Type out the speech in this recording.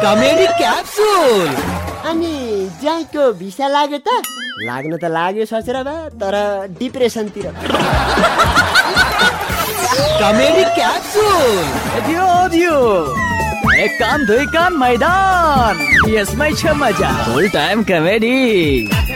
Comedy capsule. अनि ज्याइको visa लाग्यो त? लाग्न त लाग्यो ससुराबा, तर डिप्रेसनतिर। Comedy capsule. दियो एक कान दुई कान मैदान, यसमै छ मजा। फुल टाइम कमेडी।